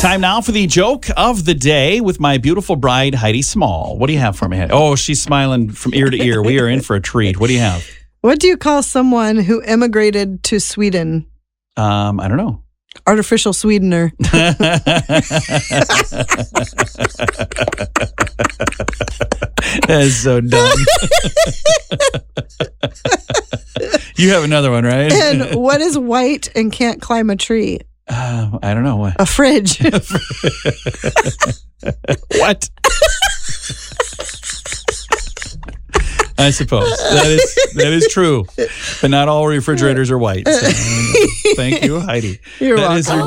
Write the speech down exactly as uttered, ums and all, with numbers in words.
Time now for the joke of the day with my beautiful bride, Heidi Small. What do you have for me, Heidi? Oh, she's smiling from ear to ear. We are in for a treat. What do you have? What do you call someone who emigrated to Sweden? Um, I don't know. Artificial sweetener. That is so dumb. You have another one, right? And what is white and can't climb a tree? Uh, I don't know. What? A fridge. What? I suppose that is that is true, but not all refrigerators are white. So, thank you, Heidi. You're that welcome. Is your